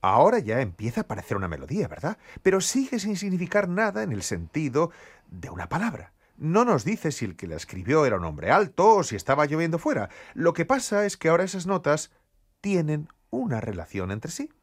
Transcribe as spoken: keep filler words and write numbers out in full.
Ahora ya empieza a parecer una melodía, ¿verdad? Pero sigue sin significar nada en el sentido de una palabra. No nos dice si el que la escribió era un hombre alto o si estaba lloviendo fuera. Lo que pasa es que ahora esas notas tienen una relación entre sí.